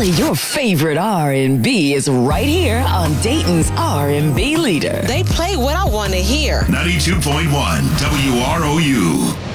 Only your favorite R&B is right here on Dayton's R&B leader. They play what I want to hear. 92.1 WROU.